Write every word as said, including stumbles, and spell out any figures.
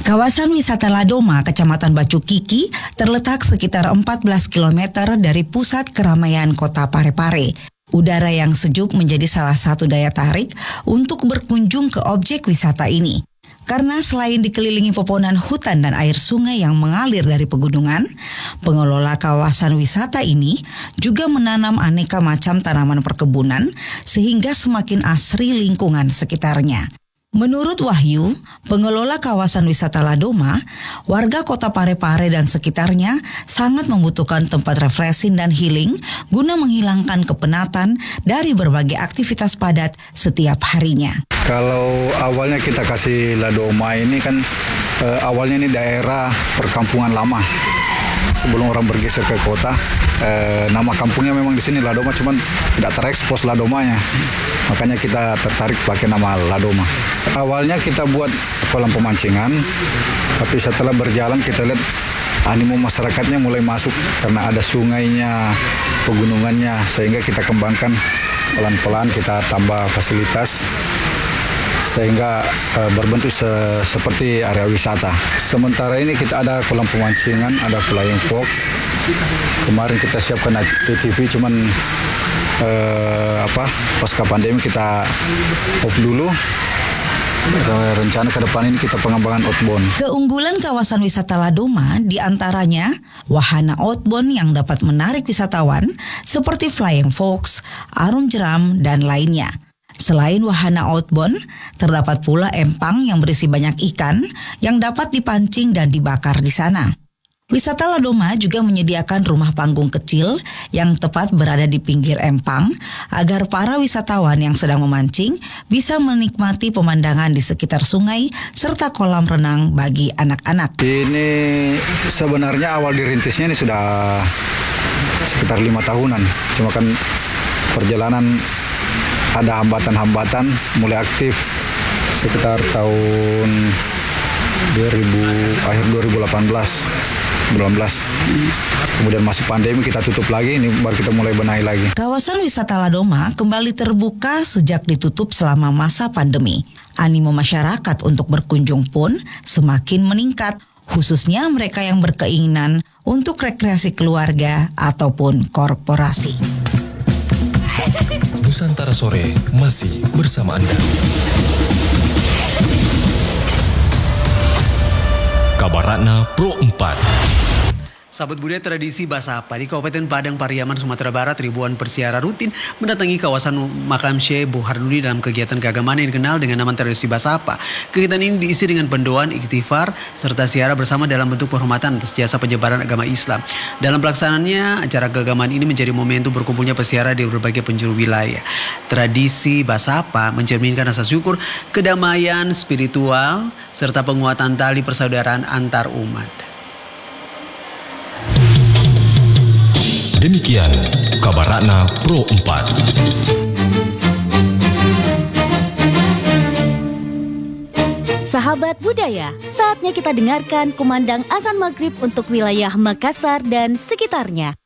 Kawasan wisata Ladoma, Kecamatan Bacukiki, terletak sekitar empat belas kilometer dari pusat keramaian kota Parepare. Udara yang sejuk menjadi salah satu daya tarik untuk berkunjung ke objek wisata ini. Karena selain dikelilingi pepohonan hutan dan air sungai yang mengalir dari pegunungan, pengelola kawasan wisata ini juga menanam aneka macam tanaman perkebunan sehingga semakin asri lingkungan sekitarnya. Menurut Wahyu, pengelola kawasan wisata Ladoma, warga kota Parepare dan sekitarnya sangat membutuhkan tempat refreshing dan healing guna menghilangkan kepenatan dari berbagai aktivitas padat setiap harinya. Kalau awalnya kita kasih Ladoma ini kan eh, awalnya ini daerah perkampungan lama. Sebelum orang bergeser ke kota, eh, nama kampungnya memang di sini Ladoma, cuman tidak terekspos Ladomanya. Makanya kita tertarik pakai nama Ladoma. Awalnya kita buat kolam pemancingan, tapi setelah berjalan kita lihat animo masyarakatnya mulai masuk karena ada sungainya, pegunungannya, sehingga kita kembangkan pelan-pelan, kita tambah fasilitas sehingga e, berbentuk se, seperti area wisata. Sementara ini kita ada kolam pemancingan, ada flying fox. Kemarin kita siapkan A T V, cuman e, apa pasca pandemi kita off dulu. Rencana ke depan ini kita pengembangan outbound. Keunggulan kawasan wisata Ladoma diantaranya wahana outbound yang dapat menarik wisatawan seperti flying fox, arum jeram, dan lainnya. Selain wahana outbound, terdapat pula empang yang berisi banyak ikan yang dapat dipancing dan dibakar di sana. Wisata Ladoma juga menyediakan rumah panggung kecil yang tepat berada di pinggir empang agar para wisatawan yang sedang memancing bisa menikmati pemandangan di sekitar sungai serta kolam renang bagi anak-anak. Ini sebenarnya awal dirintisnya ini sudah sekitar lima tahunan, cuma kan perjalanan ada hambatan-hambatan, mulai aktif sekitar tahun dua ribu, akhir dua ribu delapan belas, sembilan belas. Kemudian masuk pandemi kita tutup lagi, ini baru kita mulai benahi lagi. Kawasan wisata Ladoma kembali terbuka sejak ditutup selama masa pandemi. Animo masyarakat untuk berkunjung pun semakin meningkat, khususnya mereka yang berkeinginan untuk rekreasi keluarga ataupun korporasi. Nusantara Sore masih bersama Anda. Kabar Ratna Pro empat. Sahabat budaya tradisi Basapa di Kabupaten Padang Pariaman, Sumatera Barat, ribuan persiara rutin mendatangi kawasan makam Syekh Burhanuddin dalam kegiatan keagamaan yang dikenal dengan nama tradisi Basapa. Kegiatan ini diisi dengan pendoaan, ikhtifar, serta siara bersama dalam bentuk penghormatan atas jasa penyebaran agama Islam. Dalam pelaksanaannya, acara keagamaan ini menjadi momentum berkumpulnya peziarah di berbagai penjuru wilayah. Tradisi Basapa mencerminkan rasa syukur, kedamaian spiritual, serta penguatan tali persaudaraan antar umat. Demikian Kabar Ratna Pro empat. Sahabat budaya, saatnya kita dengarkan kumandang azan maghrib untuk wilayah Makassar dan sekitarnya.